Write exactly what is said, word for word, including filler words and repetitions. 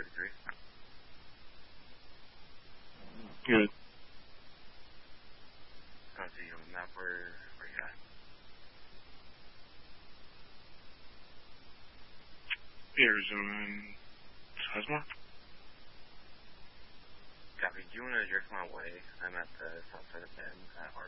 thirty-three. Good. I see you on the map. Where, where you at? Arizona and Sizemore. Copy. Do you want to direct my way? I'm at the south side of Bend at